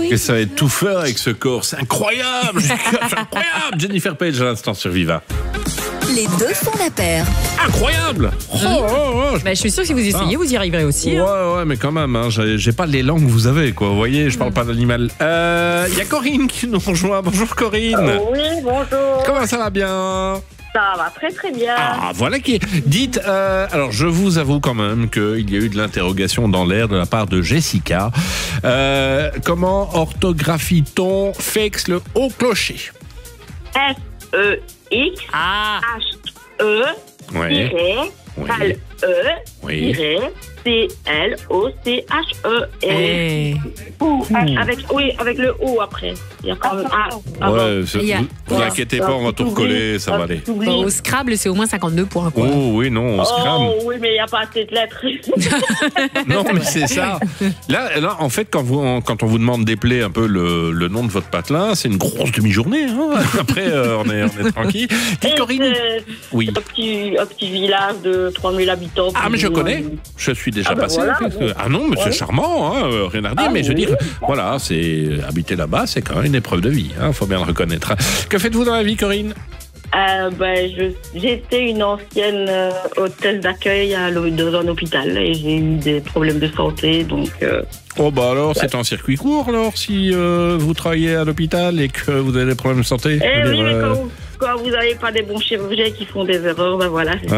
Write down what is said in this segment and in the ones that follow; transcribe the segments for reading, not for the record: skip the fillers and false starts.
Et ça va être tout faire avec ce corps. C'est incroyable. C'est incroyable. Jennifer Page à l'instant sur Viva. Les deux font la paire. Incroyable. Je suis sûr que si vous essayez, vous y arriverez aussi. Ouais, mais quand même, j'ai pas l'élan que vous avez, quoi. Vous voyez, je parle pas d'animal. Il y a Corinne qui nous rejoint. Bonjour Corinne. Oui, bonjour. Comment ça va bien? Ça va très très bien. Ah, voilà qui est. Dites, alors je vous avoue quand même qu'il y a eu de l'interrogation dans l'air de la part de Jessica. Comment orthographie-t-on Fex le haut clocher? F-E-X H-E L-E C-L-O-C-H-E avec le O après. Il y a quand même vous inquiétez pas, on va tout recoller, ça va aller. Au Scrabble, c'est au moins 52 points. Quoi. Oh oui, non, au Scrabble. Oh oui, mais il n'y a pas assez de lettres. Non, mais c'est ça. Là, en fait, quand on vous demande d'épeler un peu le nom de votre patelin, c'est une grosse demi-journée. Hein. Après, on est tranquille. Dites, Corinne. Oui. Un petit village de 3000 habitants. Ah, mais je connais. Je suis déjà passé. Voilà, non, mais c'est charmant, hein, rien à redire. Mais je veux dire, voilà, habiter là-bas, c'est quand même une épreuve de vie. Faut bien le reconnaître. Que faites-vous dans la vie, Corinne? J'étais une ancienne hôtesse d'accueil dans un hôpital et j'ai eu des problèmes de santé, donc... Oh bah alors, c'est un circuit court, alors, si vous travaillez à l'hôpital et que vous avez des problèmes de santé. Oui, mais quand vous n'avez pas des bons chirurgiens qui font des erreurs, ben voilà, c'est ce qui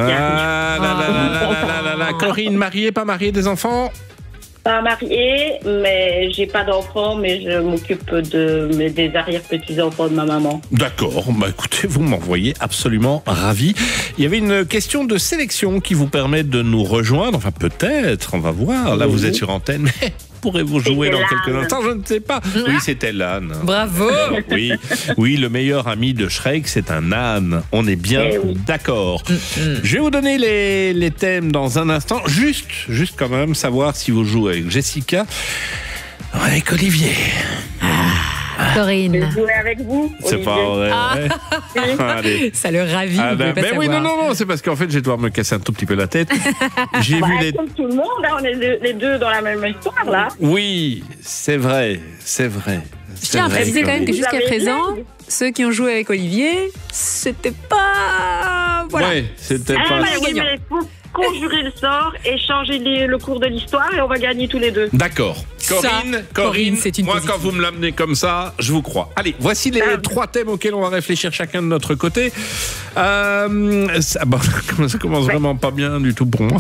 arrive. Corinne, mariée, pas mariée, des enfants? Pas mariée, mais j'ai pas d'enfants, mais je m'occupe des arrière-petits-enfants de ma maman. D'accord, bah écoutez, vous m'envoyez absolument ravi. Il y avait une question de sélection qui vous permet de nous rejoindre, enfin peut-être, on va voir, là vous êtes sur antenne, mais pourrez-vous jouer dans quelques instants? Je ne sais pas. Oui, c'était l'âne. Bravo. Oui, le meilleur ami de Shrek, c'est un âne. On est bien d'accord. Je vais vous donner les thèmes dans un instant. Juste quand même savoir si vous jouez avec Jessica ou avec Olivier. Corinne. Je vais jouer avec vous. C'est pas vrai. Allez. Ça le ravit. Oui, non, c'est parce qu'en fait, je vais devoir me casser un tout petit peu la tête. J'ai vu les... Comme tout le monde, hein, on est les deux dans la même histoire, là. Oui, c'est vrai. Je tiens à préciser quand même que jusqu'à présent, ceux qui ont joué avec Olivier, c'était pas... Voilà. Ouais, c'était pas... Oui, mais il faut conjurer le sort et changer le cours de l'histoire et on va gagner tous les deux. D'accord. Corinne, c'est une moi positive. quand vous me l'amenez comme ça, je vous crois. Allez, voici les 3 thèmes auxquels on va réfléchir chacun de notre côté. Ça commence vraiment pas bien du tout pour moi.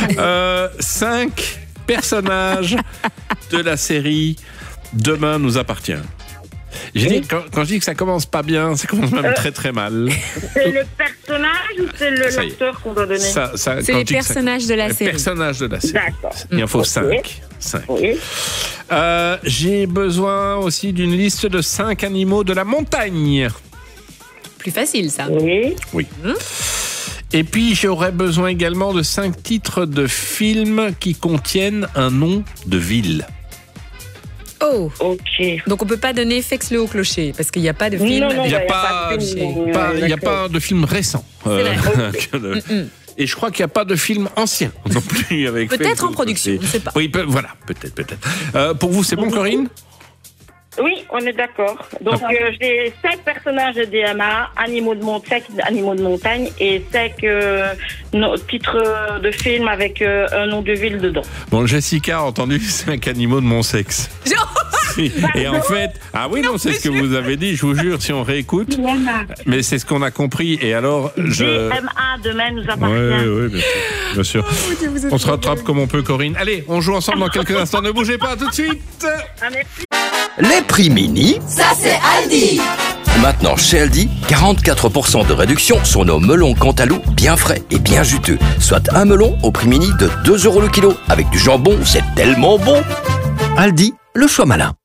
5 personnages de la série Demain nous appartient. J'ai dit, quand je dis que ça commence pas bien, ça commence même très très mal. C'est le personnage ou c'est l'acteur qu'on doit donner? C'est les personnages de la série. Les personnages de la série. D'accord. Il en faut 5. Oui. J'ai besoin aussi d'une liste de 5 animaux de la montagne. Plus facile, ça. Oui. Et puis, j'aurais besoin également de 5 titres de films qui contiennent un nom de ville. Oh. Ok. Donc on peut pas donner Fex le haut clocher parce qu'il n'y a pas de film. Il n'y a pas de film récent. Et je crois qu'il n'y a pas de film ancien non plus avec. Peut-être en production, je ne sais pas. Oui, voilà, peut-être. Pour vous, c'est bon, Corinne? Oui, on est d'accord. Donc j'ai 5 personnages de DMA, 5 animaux de montagne et 5 titres de films avec un nom de ville dedans. Bon, Jessica a entendu 5 animaux de mon sexe. Et en fait, c'est ce que vous avez dit, je vous jure, si on réécoute. Mais c'est ce qu'on a compris. Et alors, DMA, demain nous appartient. Oui, bien sûr. On se rattrape comme on peut, Corinne. Allez, on joue ensemble dans quelques instants. Ne bougez pas, tout de suite. Les prix mini, Ça, c'est Aldi. maintenant chez Aldi, 44% de réduction sur nos melons Cantalou bien frais et bien juteux. Soit un melon au prix mini de 2 € le kilo. Avec du jambon, c'est tellement bon. Aldi, le choix malin.